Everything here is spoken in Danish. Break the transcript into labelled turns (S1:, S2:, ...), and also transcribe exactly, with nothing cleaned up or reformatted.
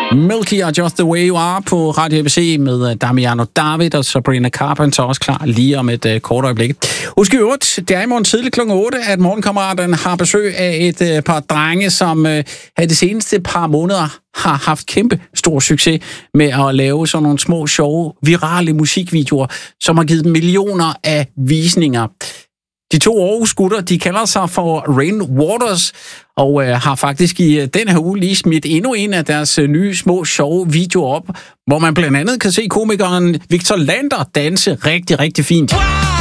S1: Milky og Just the Way You Are på Radio A B C med Damiano David og Sabrina Carpenter også klar lige om et uh, kort øjeblik. Husk i øvrigt, det er i morgen tidlig klokken otte, at morgenkammeraterne har besøg af et uh, par drenge, som uh, her de seneste par måneder har haft kæmpe stor succes med at lave sådan nogle små, sjove, virale musikvideoer, som har givet millioner af visninger. De to Aarhus gutter, de kalder sig for Rain Waters, og øh, har faktisk i øh, den her uge lige smidt endnu en af deres øh, nye, små, sjove videoer op, hvor man blandt andet kan se komikeren Victor Lander danse rigtig, rigtig fint.